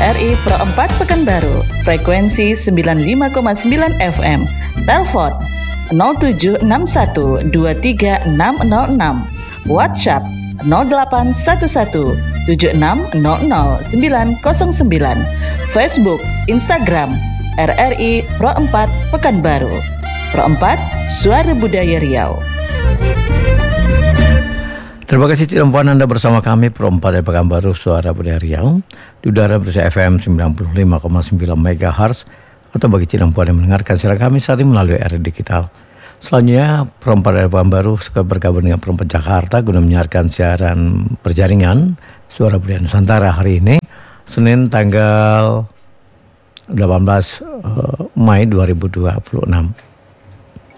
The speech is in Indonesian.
RRI Pro 4 Pekanbaru, frekuensi 95,9 FM, telepon 0761 23606, WhatsApp 0811 7600 Facebook, Instagram RRI Pro 4 Pekanbaru. Pro 4, Suara Budaya Riau. Terima kasih teman Anda bersama kami Pro 4 dari Pekanbaru, Suara Budaya Riau. Di udara bersama FM 95,9 MHz, atau bagi Cilempuan yang mendengarkan siaran kami saat ini melalui RRI Digital. Selanjutnya Pro 4 dari Pekanbaru suka bergabung dengan Pro 4 Jakarta guna menyiarkan siaran berjaringan Suara Budaya Nusantara hari ini, Senin tanggal 18 Mei 2026.